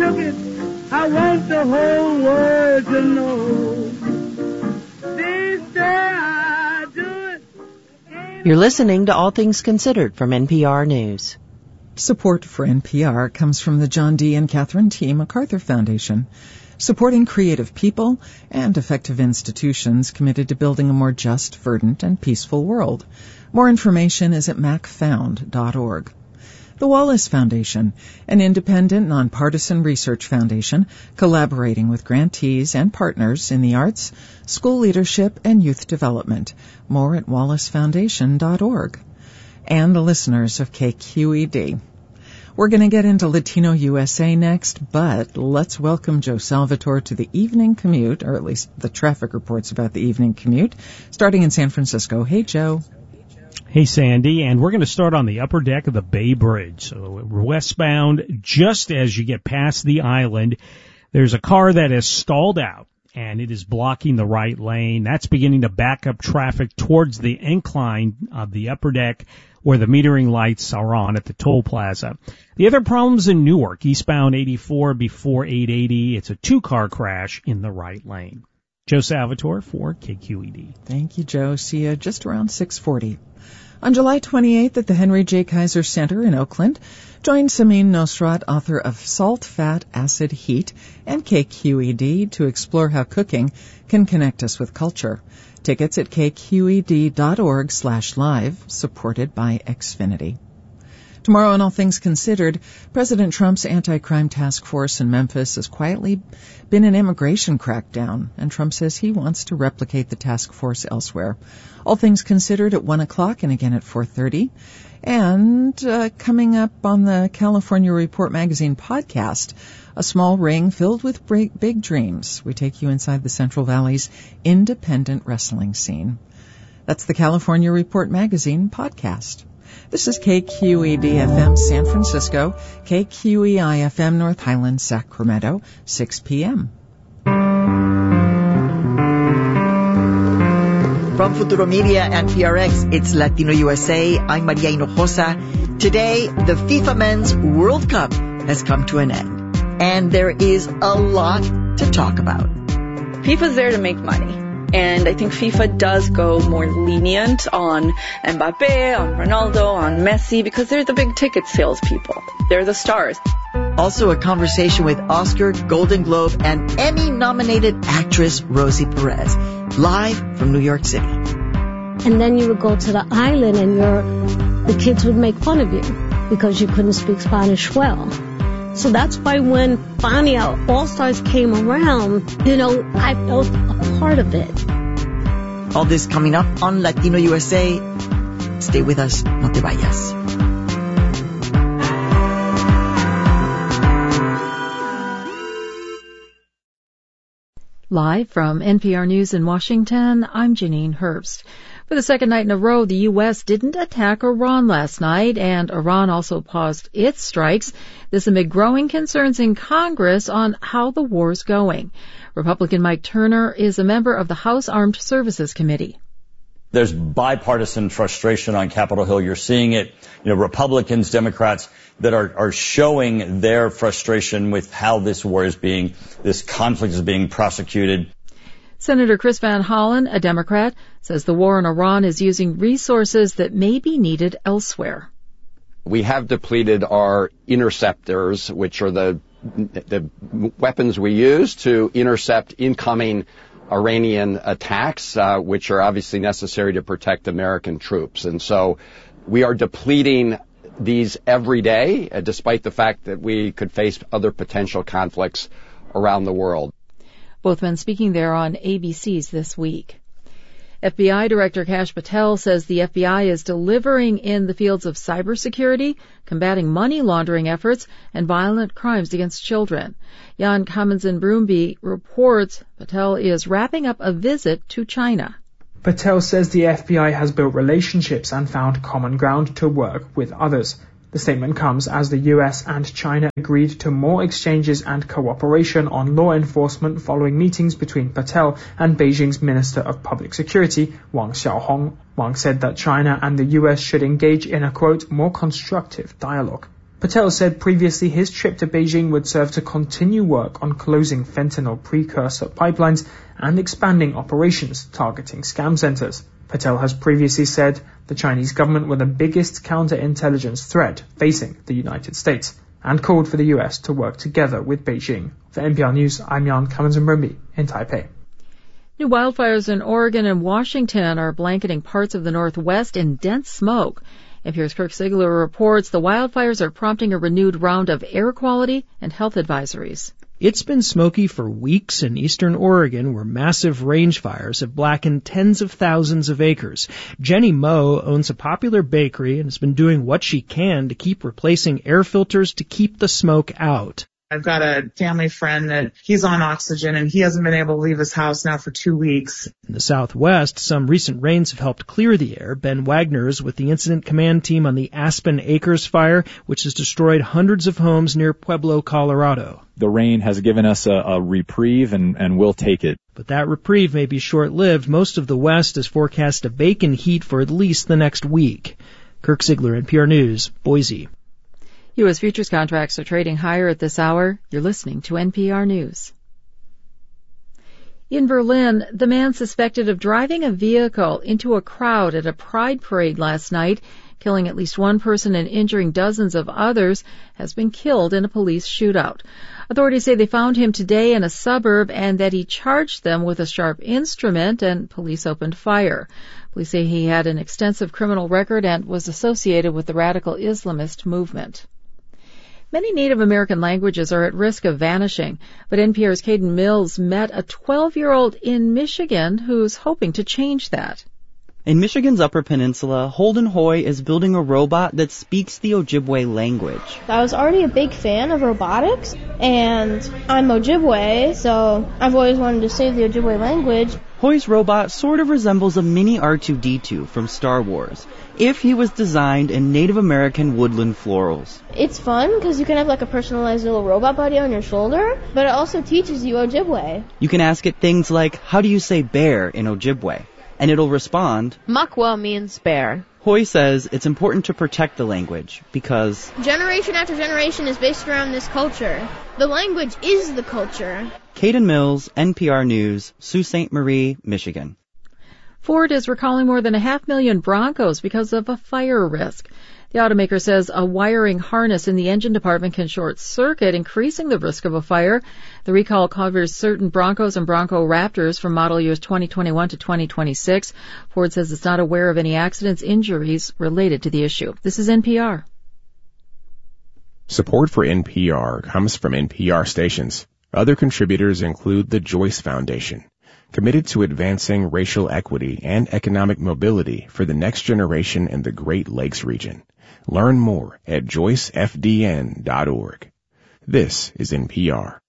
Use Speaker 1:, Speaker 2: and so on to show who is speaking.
Speaker 1: took it. I want the whole world to know. This day I do it.
Speaker 2: You're listening to All Things Considered from NPR News.
Speaker 3: Support for NPR comes from the John D. and Catherine T. MacArthur Foundation, supporting creative people and effective institutions committed to building a more just, verdant, and peaceful world. More information is at macfound.org. The Wallace Foundation, an independent, nonpartisan research foundation collaborating with grantees and partners in the arts, school leadership, and youth development. More at wallacefoundation.org. And the listeners of KQED. We're going to get into Latino USA next, but let's welcome Joe Salvatore to the evening commute, or at least the traffic reports about the evening commute, starting in San Francisco. Hey, Joe.
Speaker 4: Hey, Sandy, and we're going to start on the upper deck of the Bay Bridge. So westbound, just as you get past the island, there's a car that has stalled out, and it is blocking the right lane. That's beginning to back up traffic towards the incline of the upper deck where the metering lights are on at the toll plaza. The other problem's in Newark, eastbound 84 before 880. It's a two-car crash in the right lane. Joe Salvatore for KQED.
Speaker 3: Thank you, Joe. See you just around 6:40. On July 28th at the Henry J. Kaiser Center in Oakland, join Samin Nosrat, author of Salt, Fat, Acid, Heat, and KQED to explore how cooking can connect us with culture. Tickets at kqed.org/live, supported by Xfinity. Tomorrow on All Things Considered, President Trump's anti-crime task force in Memphis has quietly been an immigration crackdown, and Trump says he wants to replicate the task force elsewhere. All Things Considered at 1 o'clock and again at 4:30. And coming up on the California Report Magazine podcast, a small ring filled with big dreams. We take you inside the Central Valley's independent wrestling scene. That's the California Report Magazine podcast. This is KQED-FM San Francisco, KQEI-FM North Highland, Sacramento, 6 p.m.
Speaker 5: From Futuro Media and PRX, it's Latino USA. I'm Maria Hinojosa. Today, the FIFA Men's World Cup has come to an end, and there is a lot to talk about.
Speaker 6: FIFA's there to make money. And I think FIFA does go more lenient on Mbappe, on Ronaldo, on Messi, because they're the big ticket sales people. They're the stars.
Speaker 5: Also a conversation with Oscar, Golden Globe, and Emmy-nominated actress Rosie Perez, live from New York City.
Speaker 7: And then you would go to the island and the kids would make fun of you because you couldn't speak Spanish well. So that's why when finally our All-Stars came around, I felt a part of it.
Speaker 5: All this coming up on Latino USA. Stay with us, no te vayas.
Speaker 8: Live from NPR News in Washington, I'm Janine Herbst. For the second night in a row, the U.S. didn't attack Iran last night, and Iran also paused its strikes. This amid growing concerns in Congress on how the war's going. Republican Mike Turner is a member of the House Armed Services Committee.
Speaker 9: There's bipartisan frustration on Capitol Hill. You're seeing it, Republicans, Democrats that are showing their frustration with how this conflict is being prosecuted.
Speaker 8: Senator Chris Van Hollen, a Democrat, says the war in Iran is using resources that may be needed elsewhere.
Speaker 10: We have depleted our interceptors, which are the weapons we use to intercept incoming Iranian attacks, which are obviously necessary to protect American troops. And so we are depleting these every day, despite the fact that we could face other potential conflicts around the world.
Speaker 8: Both men speaking there on ABC's This Week. FBI Director Kash Patel says the FBI is delivering in the fields of cybersecurity, combating money laundering efforts, and violent crimes against children. Jan Kamenzin-Broomby reports Patel is wrapping up a visit to China.
Speaker 11: Patel says the FBI has built relationships and found common ground to work with others. The statement comes as the US and China agreed to more exchanges and cooperation on law enforcement following meetings between Patel and Beijing's Minister of Public Security, Wang Xiaohong. Wang said that China and the US should engage in a, quote, more constructive dialogue. Patel said previously his trip to Beijing would serve to continue work on closing fentanyl precursor pipelines and expanding operations targeting scam centers. Patel has previously said the Chinese government were the biggest counterintelligence threat facing the United States and called for the US to work together with Beijing. For NPR News, I'm Jan Kamenzumbrumbi in Taipei.
Speaker 8: New wildfires in Oregon and Washington are blanketing parts of the Northwest in dense smoke. NPR's Kirk Sigler reports the wildfires are prompting a renewed round of air quality and health advisories.
Speaker 12: It's been smoky for weeks in eastern Oregon, where massive range fires have blackened tens of thousands of acres. Jenny Moe owns a popular bakery and has been doing what she can to keep replacing air filters to keep the smoke out.
Speaker 13: I've got a family friend that he's on oxygen and he hasn't been able to leave his house now for 2 weeks.
Speaker 12: In the Southwest, some recent rains have helped clear the air. Ben Wagner is with the incident command team on the Aspen Acres fire, which has destroyed hundreds of homes near Pueblo, Colorado.
Speaker 14: The rain has given us a reprieve and we'll take it.
Speaker 12: But that reprieve may be short-lived. Most of the West is forecast to bake in heat for at least the next week. Kirk Sigler, NPR News, Boise.
Speaker 8: U.S. futures contracts are trading higher at this hour. You're listening to NPR News. In Berlin, the man suspected of driving a vehicle into a crowd at a pride parade last night, killing at least one person and injuring dozens of others, has been killed in a police shootout. Authorities say they found him today in a suburb and that he charged them with a sharp instrument, and police opened fire. Police say he had an extensive criminal record and was associated with the radical Islamist movement. Many Native American languages are at risk of vanishing, but NPR's Caden Mills met a 12-year-old in Michigan who's hoping to change that.
Speaker 15: In Michigan's Upper Peninsula, Holden Hoy is building a robot that speaks the Ojibwe language.
Speaker 16: I was already a big fan of robotics, and I'm Ojibwe, so I've always wanted to save the Ojibwe language.
Speaker 15: Hoy's robot sort of resembles a mini R2-D2 from Star Wars, if he was designed in Native American woodland florals.
Speaker 16: It's fun because you can have like a personalized little robot buddy on your shoulder, but it also teaches you Ojibwe.
Speaker 15: You can ask it things like, how do you say bear in Ojibwe? And it'll respond,
Speaker 17: Makwa means bear.
Speaker 15: Hoy says it's important to protect the language because
Speaker 16: generation after generation is based around this culture. The language is the culture.
Speaker 15: Caden Mills, NPR News, Sault Ste. Marie, Michigan.
Speaker 8: Ford is recalling more than 500,000 Broncos because of a fire risk. The automaker says a wiring harness in the engine department can short circuit, increasing the risk of a fire. The recall covers certain Broncos and Bronco Raptors from model years 2021 to 2026. Ford says it's not aware of any accidents, injuries related to the issue. This is NPR.
Speaker 18: Support for NPR comes from NPR stations. Other contributors include the Joyce Foundation, committed to advancing racial equity and economic mobility for the next generation in the Great Lakes region. Learn more at joycefdn.org. This is NPR.